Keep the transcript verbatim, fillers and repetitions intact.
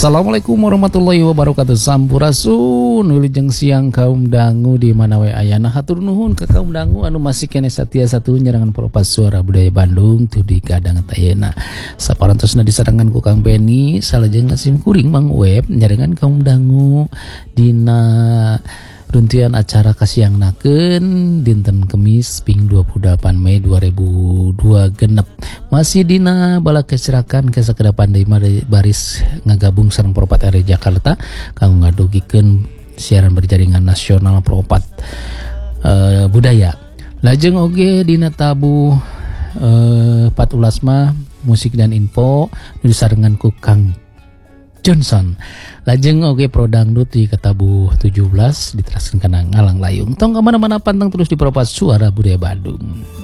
Assalamualaikum warahmatullahi wabarakatuh. Sampurasun wilujeng siang kaum dangu di mana we ayana. Hatur nuhun ke kaum dangu anu masih kene satia satu nyerangan Propas Suara Budaya Bandung tuh di kadang tayena. Saparantosna disarangan ku Kang Beni salajeng ngasim kuring Mang Web nyarengan kaum dangu dina runtian acara kasiangnakeun dinten Kemis ping dua puluh delapan Mei dua ribu dua genep. Masih dina bala kecerakan kesakedap pandai baris ngagabung sareng Propat R Jakarta kanggo ngadugikeun siaran berjaringan nasional Propat uh, budaya. Lajeng oge dina tabu uh, Pat Ulasma musik dan info disarengan ku Kang Johnson. Lajeng oge pro dangdut di Ketabu tujuh belas diteraskeun kana Ngalang Layung. Tong ka mana-mana pantang terus di Propas Suara Budaya Bandung.